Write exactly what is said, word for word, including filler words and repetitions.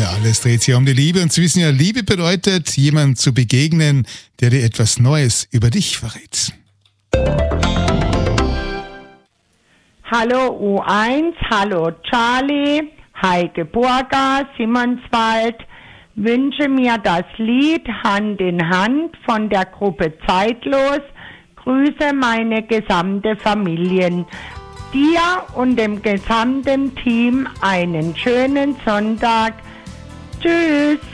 Ja, alles dreht sich um die Liebe und Sie wissen ja, Liebe bedeutet, jemandem zu begegnen, der dir etwas Neues über dich verrät. Hallo U eins, hallo Charlie, Heike Burger, Simonswald, wünsche mir das Lied Hand in Hand von der Gruppe Zeitlos, grüße meine gesamte Familie. Dir und dem gesamten Team einen schönen Sonntag. Tschüss.